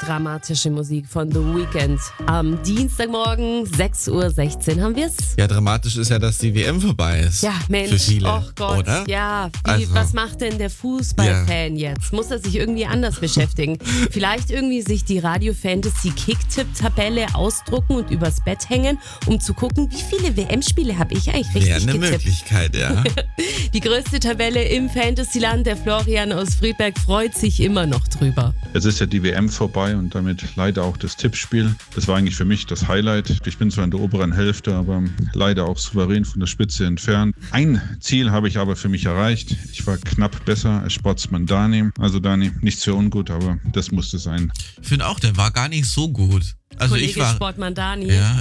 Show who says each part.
Speaker 1: dramatische Musik von The Weeknd. Am Dienstagmorgen, 6:16 Uhr haben wir es.
Speaker 2: Ja, dramatisch ist ja, dass die WM vorbei ist.
Speaker 1: Ja, Mensch,
Speaker 2: für viele,
Speaker 1: oh Gott,
Speaker 2: oder?
Speaker 1: ja.
Speaker 2: Also,
Speaker 1: was macht denn der Fußballfan jetzt? Muss er sich irgendwie anders beschäftigen? Vielleicht irgendwie sich die Radio Fantasy Kicktipp-Tabelle ausdrucken und übers Bett hängen, um zu gucken, wie viele WM-Spiele habe ich eigentlich richtig
Speaker 2: wäre eine
Speaker 1: getippt.
Speaker 2: Möglichkeit, ja.
Speaker 1: Die größte Tabelle im Fantasyland, der Florian aus Friedberg, freut sich immer noch drüber.
Speaker 3: Jetzt ist ja die WM vorbei und damit leider auch das Tippspiel. Das war eigentlich für mich das Highlight. Ich bin zwar in der oberen Hälfte, aber leider auch souverän von der Spitze entfernt. Ein Ziel habe ich aber für mich erreicht. Ich war knapp besser als Sportsmann Dani. Also Dani, nicht sehr ungut, aber das musste sein.
Speaker 2: Ich finde auch, der war gar nicht so gut. Also
Speaker 1: Kollege
Speaker 2: ich war
Speaker 1: Sportmann Dani.
Speaker 2: Ja,